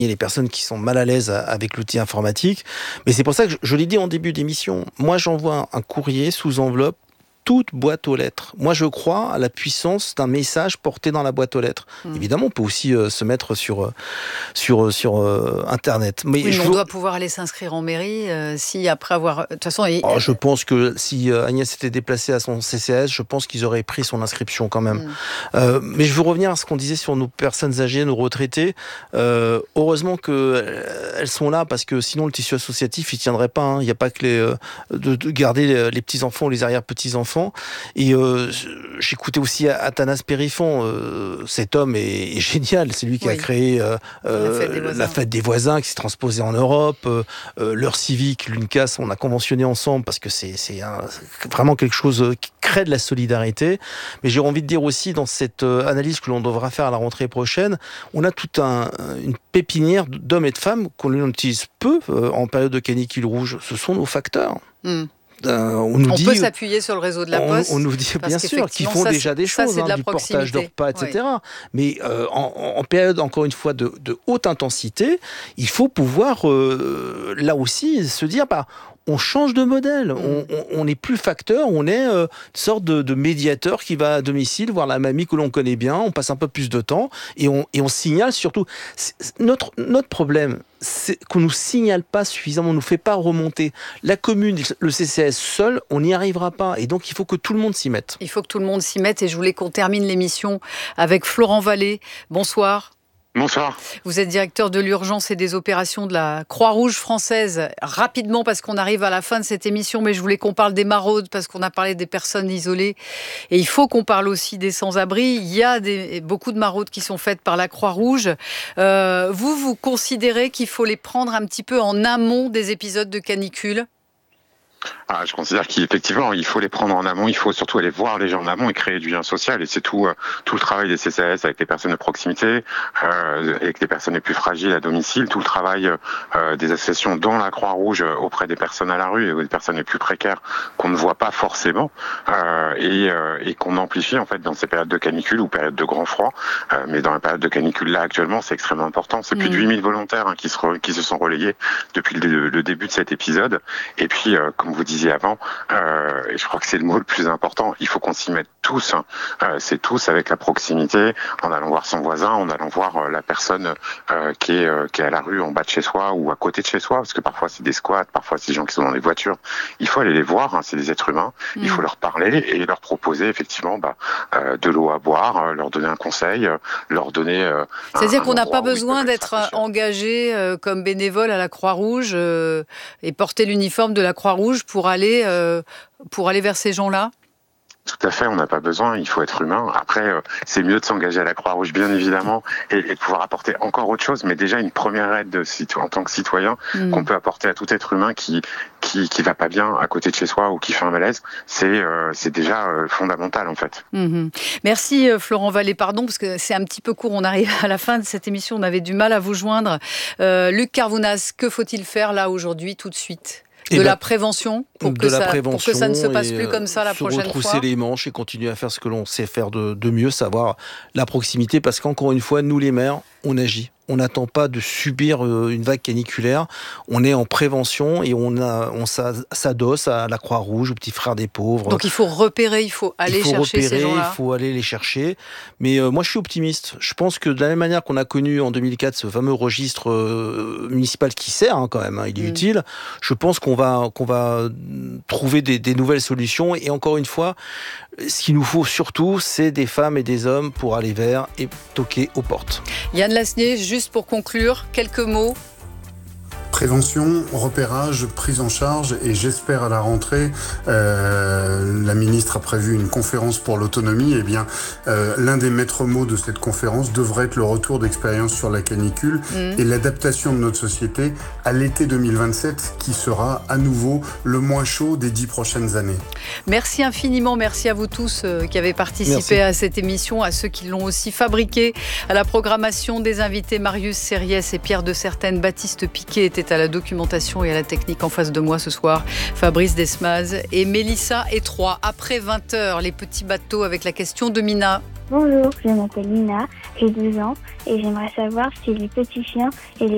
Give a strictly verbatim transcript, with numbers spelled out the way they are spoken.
les personnes qui sont mal à l'aise avec l'outil informatique. Mais c'est pour ça que je, je l'ai dit en début d'émission, moi j'envoie un courrier sous enveloppe, toute boîte aux lettres. Moi, je crois à la puissance d'un message porté dans la boîte aux lettres. Mmh. Évidemment, on peut aussi euh, se mettre sur, euh, sur, euh, sur euh, Internet. Mais oui, je on veux... doit pouvoir aller s'inscrire en mairie euh, si après avoir... De toute façon, il... oh, je pense que si euh, Agnès s'était déplacée à son C C S, je pense qu'ils auraient pris son inscription quand même. Mmh. Euh, mais je veux revenir à ce qu'on disait sur nos personnes âgées, nos retraités. Euh, heureusement qu'elles sont là, parce que sinon le tissu associatif, il ne tiendrait pas. Hein. Il n'y a pas que les, euh, de, de garder les, les petits-enfants ou les arrière-petits-enfants. Et euh, j'écoutais aussi Athanas Périfond. Euh, cet homme est, est génial. C'est lui qui oui. a créé euh, la, fête la fête des voisins, qui s'est transposée en Europe. Euh, L'heure civique, l'UNCAS, on a conventionné ensemble parce que c'est vraiment quelque chose qui crée de la solidarité. Mais j'ai envie de dire aussi, dans cette analyse que l'on devra faire à la rentrée prochaine, on a toute un, une pépinière d'hommes et de femmes qu'on utilise peu euh, en période de canicule rouge. Ce sont nos facteurs. Mm. Euh, on nous on dit, peut s'appuyer sur le réseau de la Poste. On, on nous dit bien sûr qu'ils font ça, déjà des choses, hein, de du portage de repas, et cetera. Oui. Mais euh, en, en période, encore une fois, de, de haute intensité, il faut pouvoir, euh, là aussi, se dire... Bah, on change de modèle, on n'est plus facteur, on est euh, une sorte de, de médiateur qui va à domicile voir la mamie que l'on connaît bien, on passe un peu plus de temps et on, et on signale surtout. Notre, notre problème, c'est qu'on ne nous signale pas suffisamment, on ne nous fait pas remonter. La commune, le C C S seul, on n'y arrivera pas et donc il faut que tout le monde s'y mette. Il faut que tout le monde s'y mette et je voulais qu'on termine l'émission avec Florent Vallée. Bonsoir. Bonsoir. Vous êtes directeur de l'urgence et des opérations de la Croix-Rouge française. Rapidement, parce qu'on arrive à la fin de cette émission, mais je voulais qu'on parle des maraudes, parce qu'on a parlé des personnes isolées. Et il faut qu'on parle aussi des sans-abri. Il y a des, beaucoup de maraudes qui sont faites par la Croix-Rouge. Euh, vous, vous considérez qu'il faut les prendre un petit peu en amont des épisodes de canicule ? Ah, je considère qu'effectivement, il faut les prendre en amont, il faut surtout aller voir les gens en amont et créer du lien social. Et c'est tout, euh, tout le travail des C C S avec les personnes de proximité, euh, avec les personnes les plus fragiles à domicile, tout le travail euh, des associations dans la Croix-Rouge auprès des personnes à la rue et des personnes les plus précaires qu'on ne voit pas forcément euh, et, euh, et qu'on amplifie en fait dans ces périodes de canicule ou périodes de grand froid. Euh, mais dans la période de canicule là actuellement, c'est extrêmement important. C'est mmh. plus de huit mille volontaires hein, qui, se re, qui se sont relayés depuis le, le début de cet épisode. Et puis, euh, comme vous disiez avant, euh, et je crois que c'est le mot le plus important, il faut qu'on s'y mette tous, hein. euh, c'est tous avec la proximité, en allant voir son voisin, en allant voir euh, la personne euh, qui, est, euh, qui est à la rue en bas de chez soi ou à côté de chez soi, parce que parfois c'est des squats, parfois c'est des gens qui sont dans les voitures, il faut aller les voir, hein, c'est des êtres humains, mmh. il faut leur parler et leur proposer effectivement bah, euh, de l'eau à boire, euh, leur donner un conseil, euh, leur donner... Euh, C'est-à-dire qu'on n'a pas besoin d'être engagé euh, comme bénévole à la Croix-Rouge euh, et porter l'uniforme de la Croix-Rouge pour aller, euh, pour aller vers ces gens-là ? Tout à fait, on n'a pas besoin, il faut être humain. Après, euh, c'est mieux de s'engager à la Croix-Rouge, bien évidemment, et, et de pouvoir apporter encore autre chose, mais déjà une première aide de, en tant que citoyen mmh. qu'on peut apporter à tout être humain qui qui qui va pas bien à côté de chez soi ou qui fait un malaise, c'est euh, c'est déjà euh, fondamental en fait. Mmh. Merci euh, Florent Vallée, pardon, parce que c'est un petit peu court, on arrive à la fin de cette émission, on avait du mal à vous joindre. Euh, Luc Carvounas, que faut-il faire là aujourd'hui, tout de suite ? De ben, la prévention pour que, ça, prévention pour que ça ne se passe plus comme ça la prochaine fois. Se retrousser les manches et continuer à faire ce que l'on sait faire de, de mieux, savoir la proximité, parce qu'encore une fois, nous les maires, on agit. On n'attend pas de subir une vague caniculaire. On est en prévention et on, a, on s'adosse à la Croix-Rouge, aux petits frères des pauvres. Donc il faut repérer, il faut aller il faut chercher repérer, ces gens-là. Il faut aller les chercher. Mais euh, moi, je suis optimiste. Je pense que de la même manière qu'on a connu en deux mille quatre ce fameux registre euh, municipal qui sert hein, quand même, hein, il est mmh. utile, je pense qu'on va, qu'on va trouver des, des nouvelles solutions. Et encore une fois, ce qu'il nous faut surtout, c'est des femmes et des hommes pour aller vers et toquer aux portes. Yann Lasnier, juste pour conclure, quelques mots. Prévention, repérage, prise en charge et j'espère à la rentrée, euh, la ministre a prévu une conférence pour l'autonomie. Eh bien, euh, l'un des maîtres mots de cette conférence devrait être le retour d'expérience sur la canicule mmh. et l'adaptation de notre société à l'été deux mille vingt-sept qui sera à nouveau le moins chaud des dix prochaines années. Merci infiniment, merci à vous tous euh, qui avez participé merci. à cette émission, à ceux qui l'ont aussi fabriquée, à la programmation des invités Marius Sériès et Pierre de Certaine. Baptiste Piquet était à la documentation et à la technique en face de moi ce soir. Fabrice Desmaz et Mélissa Étroit. Après vingt heures, les petits bateaux avec la question de Mina. Bonjour, je m'appelle Mina, j'ai douze ans et j'aimerais savoir si les petits chiens et les